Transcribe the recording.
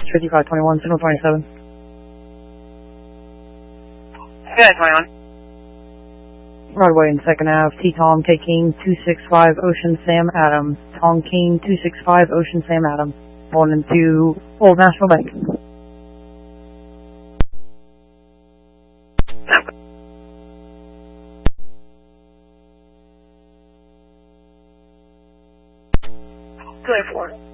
5521, signal 27. Good, 21. Broadway and 2nd Ave, T-Tom taking 265 Ocean Sam Adams. Tom King 265 Ocean Sam Adams. Going into Old National Bank. Good, 4.